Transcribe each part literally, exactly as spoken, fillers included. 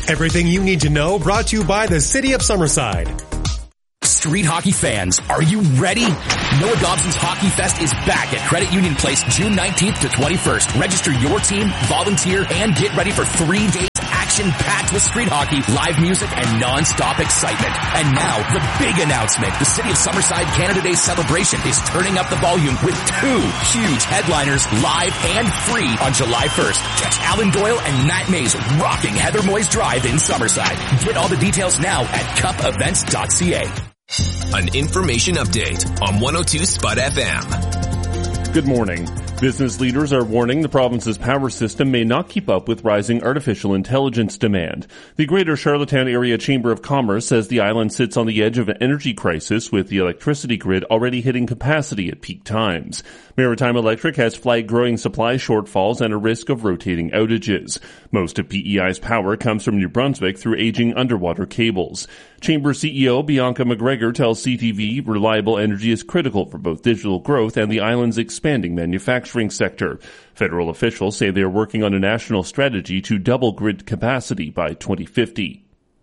Everything you need to know brought to you by the City of Summerside. Street hockey fans, are you ready? Noah Dobson's Hockey Fest is back at Credit Union Place June nineteenth to twenty-first. Register your team, volunteer, and get ready for three days action-packed with street hockey, live music, and non-stop excitement. And now, the big announcement. The City of Summerside Canada Day celebration is turning up the volume with two huge headliners live and free on July first. Catch Alan Doyle and Matt Mays rocking Heather Moyes Drive in Summerside. Get all the details now at cup events dot c a. An information update on one oh two Spud F M. Good morning. Business leaders are warning the province's power system may not keep up with rising artificial intelligence demand. The Greater Charlottetown Area Chamber of Commerce says the island sits on the edge of an energy crisis, with the electricity grid already hitting capacity at peak times. Maritime Electric has flagged growing supply shortfalls and a risk of rotating outages. Most of P E I's power comes from New Brunswick through aging underwater cables. Chamber C E O Bianca McGregor tells C T V reliable energy is critical for both digital growth and the island's expanding manufacturing sector. Federal officials say they are working on a national strategy to double grid capacity by twenty fifty.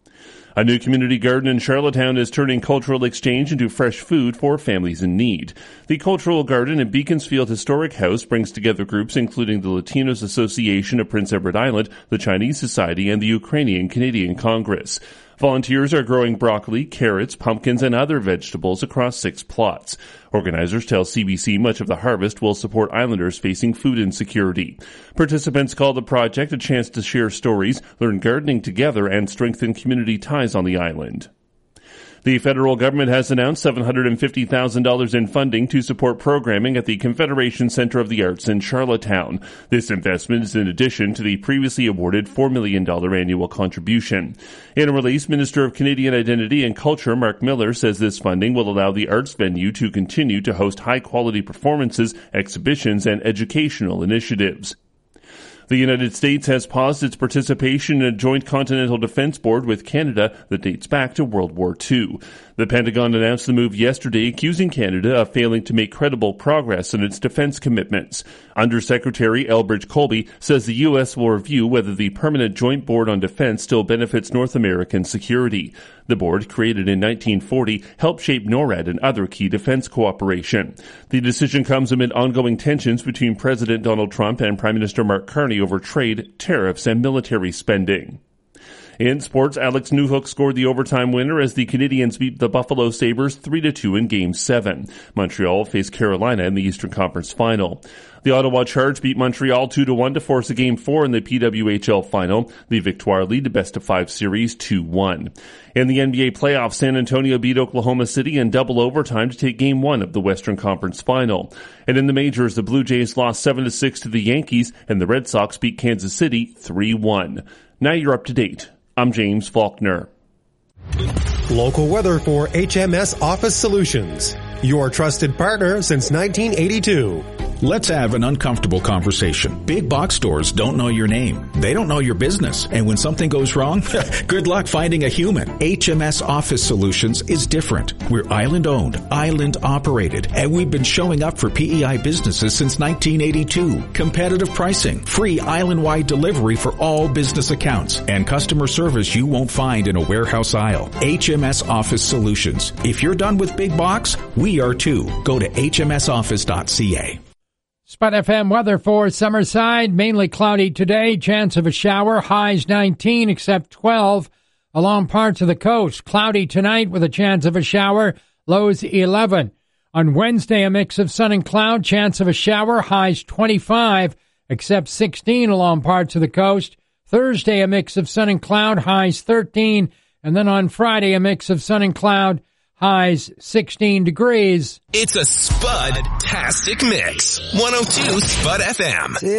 A new community garden in Charlottetown is turning cultural exchange into fresh food for families in need. The Cultural Garden in Beaconsfield Historic House brings together groups including the Latinos Association of Prince Edward Island, the Chinese Society, and the Ukrainian Canadian Congress. Volunteers are growing broccoli, carrots, pumpkins, and other vegetables across six plots. Organizers tell C B C much of the harvest will support islanders facing food insecurity. Participants call the project a chance to share stories, learn gardening together, and strengthen community ties on the island. The federal government has announced seven hundred fifty thousand dollars in funding to support programming at the Confederation Center of the Arts in Charlottetown. This investment is in addition to the previously awarded four million dollars annual contribution. In a release, Minister of Canadian Identity and Culture Mark Miller says this funding will allow the arts venue to continue to host high-quality performances, exhibitions, and educational initiatives. The United States has paused its participation in a joint continental defense board with Canada that dates back to World War Two. The Pentagon announced the move yesterday, accusing Canada of failing to make credible progress in its defense commitments. Undersecretary Elbridge Colby says the U S will review whether the Permanent Joint Board on Defense still benefits North American security. The board, created in nineteen forty, helped shape NORAD and other key defense cooperation. The decision comes amid ongoing tensions between President Donald Trump and Prime Minister Mark Carney over trade, tariffs, and military spending. In sports, Alex Newhook scored the overtime winner as the Canadiens beat the Buffalo Sabres three to two in Game seven. Montreal faced Carolina in the Eastern Conference Final. The Ottawa Charge beat Montreal two to one to force a Game four in the P W H L Final. The Victoire lead the best-of-five series two one. In the N B A playoffs, San Antonio beat Oklahoma City in double overtime to take Game one of the Western Conference Final. And in the majors, the Blue Jays lost seven to six to the Yankees, and the Red Sox beat Kansas City three one. Now you're up to date. I'm James Faulkner. Local weather for H M S Office Solutions, your trusted partner since nineteen eighty-two. Let's have an uncomfortable conversation. Big box stores don't know your name. They don't know your business. And when something goes wrong, good luck finding a human. H M S Office Solutions is different. We're island owned, island operated, and we've been showing up for P E I businesses since nineteen eighty-two. Competitive pricing, free island-wide delivery for all business accounts, and customer service you won't find in a warehouse aisle. H M S Office Solutions. If you're done with big box, we are too. Go to H M S office dot c a. Spud F M weather for Summerside, mainly cloudy today, chance of a shower, highs nineteen except twelve along parts of the coast. Cloudy tonight with a chance of a shower, lows eleven. On Wednesday, a mix of sun and cloud, chance of a shower, highs twenty-five except sixteen along parts of the coast. Thursday, a mix of sun and cloud, highs thirteen. And then on Friday, a mix of sun and cloud, highs sixteen degrees. It's a Spud-tastic mix. one oh two Spud F M.